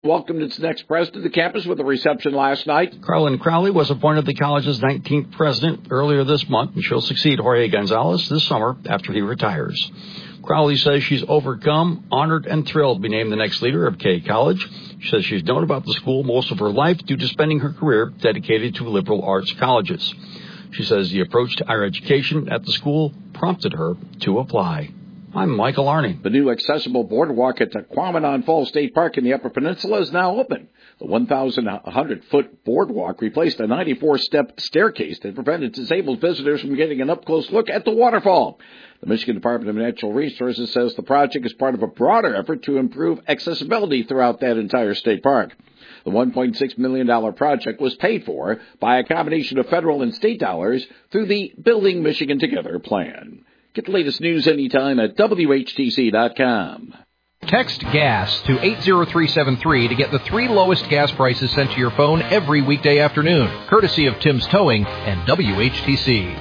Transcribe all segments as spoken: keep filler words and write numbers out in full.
welcomed its next president to the campus with a reception last night. Carlin Crowley was appointed the college's nineteenth president earlier this month, and she'll succeed Jorge Gonzalez this summer after he retires. Crowley says she's overcome, honored, and thrilled to be named the next leader of K College. She says she's known about the school most of her life due to spending her career dedicated to liberal arts colleges. She says the approach to higher education at the school prompted her to apply. I'm Michael Arning. The new accessible boardwalk at Quamanon Falls State Park in the Upper Peninsula is now open. The one thousand one hundred foot boardwalk replaced a ninety-four step staircase that prevented disabled visitors from getting an up-close look at the waterfall. The Michigan Department of Natural Resources says the project is part of a broader effort to improve accessibility throughout that entire state park. The one point six million dollars project was paid for by a combination of federal and state dollars through the Building Michigan Together plan. Get the latest news anytime at W H T C dot com. Text GAS to eight zero three seven three to get the three lowest gas prices sent to your phone every weekday afternoon, courtesy of Tim's Towing and W H T C.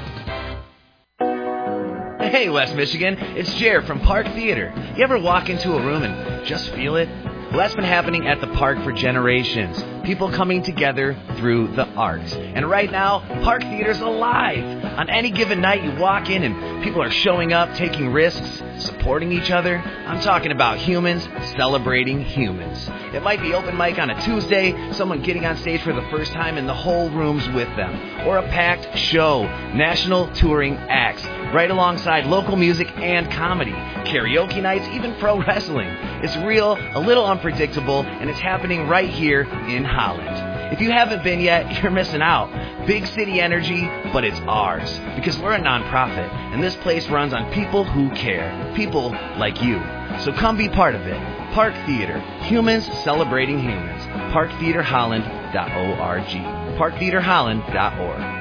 Hey, West Michigan, it's Jer from Park Theater. You ever walk into a room and just feel it? Well, that's been happening at the park for generations. People coming together through the arts. And right now, Park Theater's alive. On any given night, you walk in and people are showing up, taking risks, supporting each other. I'm talking about humans celebrating humans. It might be open mic on a Tuesday, someone getting on stage for the first time and the whole room's with them. Or a packed show, national touring acts, right alongside local music and comedy. Karaoke nights, even pro wrestling. It's real, a little unpredictable, and it's happening right here in Holland. If you haven't been yet, you're missing out. Big city energy, but it's ours. Because we're a nonprofit, and this place runs on people who care. People like you. So come be part of it. Park Theater. Humans celebrating humans. park theater holland dot org. park theater holland dot org.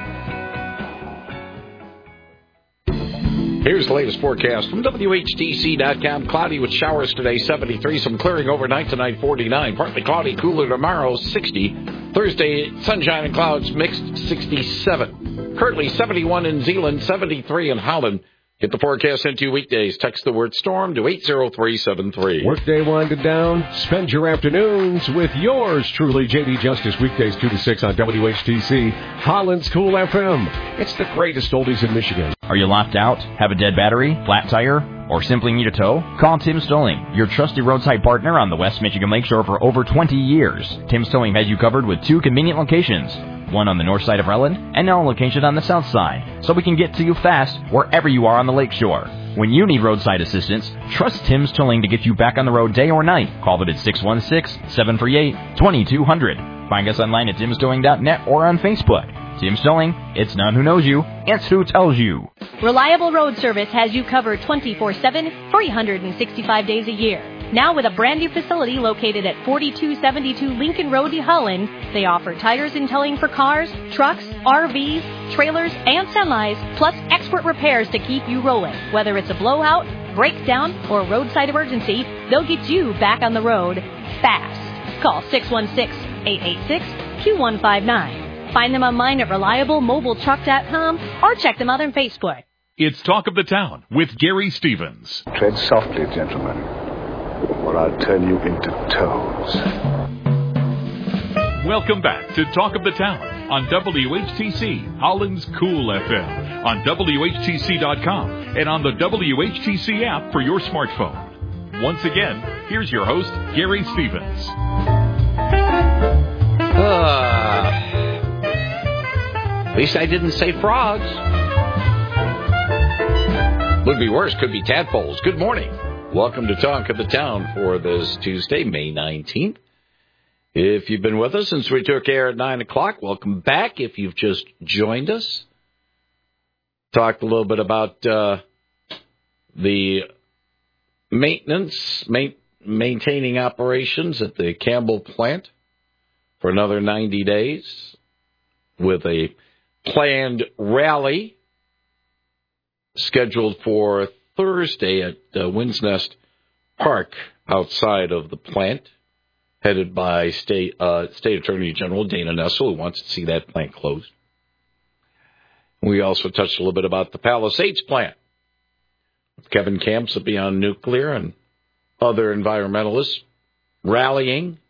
Here's the latest forecast from W H T C dot com. Cloudy with showers today, seventy-three. Some clearing overnight tonight, forty-nine. Partly cloudy, cooler tomorrow, sixty. Thursday, sunshine and clouds mixed, sixty-seven. Currently, seventy-one in Zeeland, seventy-three in Holland. Get the forecast into weekdays. Text the word storm to eight zero three seven three. Workday winded down. Spend your afternoons with yours truly, J D Justice, weekdays two to six on W H T C, Holland's Cool F M. It's the greatest oldies in Michigan. Are you locked out? Have a dead battery? Flat tire? Or simply need a tow? Call Tim's Towing, your trusted roadside partner on the West Michigan Lakeshore for over twenty years. Tim's Towing has you covered with two convenient locations. One on the north side of Relland, and now located on the south side, so we can get to you fast wherever you are on the lakeshore. When you need roadside assistance, trust Tim's Towing to get you back on the road day or night. Call them at six one six, seven three eight, two two zero zero. Find us online at tims towing dot net or on Facebook. Tim's Towing, it's not who knows you, it's who tells you. Reliable Road Service has you covered twenty-four seven, three hundred sixty-five days a year. Now with a brand new facility located at forty-two seventy-two Lincoln Road, Holland, they offer tires and towing for cars, trucks, R Vs, trailers, and semis, plus expert repairs to keep you rolling. Whether it's a blowout, breakdown, or roadside emergency, they'll get you back on the road fast. Call six one six, eight eight six, two one five nine. Find them online at reliable mobile truck dot com or check them out on Facebook. It's Talk of the Town with Gary Stevens. Tread softly, gentlemen, or I'll turn you into toads. Welcome back to Talk of the Town on W H T C, Holland's Cool F M, on W H T C dot com, and on the W H T C app for your smartphone. Once again, here's your host, Gary Stevens. Uh, at least I didn't say frogs. Would be worse. Could be tadpoles. Good morning. Welcome to Talk of the Town for this Tuesday, May nineteenth. If you've been with us since we took air at nine o'clock, welcome back. If you've just joined us, talked a little bit about uh, the maintenance, ma- maintaining operations at the Campbell plant for another ninety days with a planned rally scheduled for Thursday at uh, Winds Nest Park outside of the plant, headed by State uh, State Attorney General Dana Nessel, who wants to see that plant closed. We also touched a little bit about the Palisades plant, with Kevin Camps of Beyond Nuclear and other environmentalists rallying